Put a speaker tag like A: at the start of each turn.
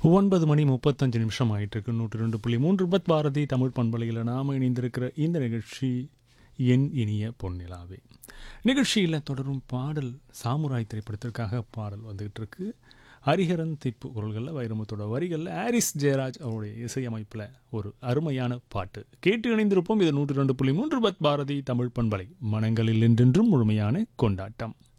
A: 9:35 ஆயிட்டிருக்கு. 102.3 பத் பாரதி தமிழ் பண்பலையில் நாம் இணைந்திருக்கிற இந்த நிகழ்ச்சி என் இனிய பொன்னிலாவே. நிகழ்ச்சியில் தொடரும் பாடல் சாமுராய் திரைப்படத்திற்காக பாடல் வந்துகிட்டு இருக்கு. ஹரிஹரன் திப்பு குரல்களில், வைரமுத்தோட வரிகளில், ஹாரிஸ் ஜெயராஜ் அவருடைய இசையமைப்பில் ஒரு அருமையான பாட்டு கேட்டு இணைந்திருப்போம். இது 102.3 பத் பாரதி தமிழ் பண்பலை, மனங்களில் என்றென்றும் முழுமையான கொண்டாட்டம்.